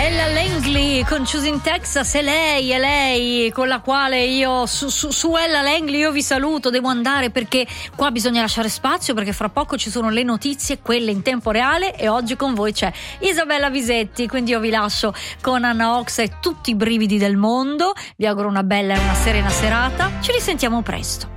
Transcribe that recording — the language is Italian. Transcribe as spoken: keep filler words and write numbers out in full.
Ella Langley con Choosing Texas, è lei, è lei con la quale io su, su, su Ella Langley io vi saluto, devo andare perché qua bisogna lasciare spazio perché fra poco ci sono le notizie, quelle in tempo reale, e oggi con voi c'è Isabella Visetti, quindi io vi lascio con Anna Ox e tutti i brividi del mondo, vi auguro una bella e una serena serata, ci risentiamo presto.